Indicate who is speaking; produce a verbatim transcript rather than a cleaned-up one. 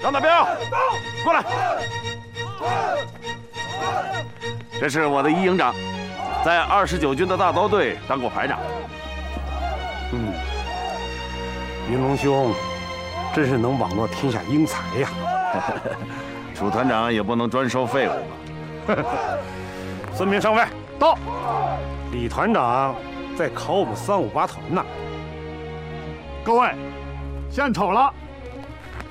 Speaker 1: 张大彪，过来。这是我的一营长，在二十九军的大刀队当过排长。
Speaker 2: 嗯，云龙兄，真是能网罗天下英才呀！
Speaker 1: 楚团长也不能专收废物吧？
Speaker 2: 孙明上尉到。李团长在考我们三五八团呢。
Speaker 3: 各位，献丑了。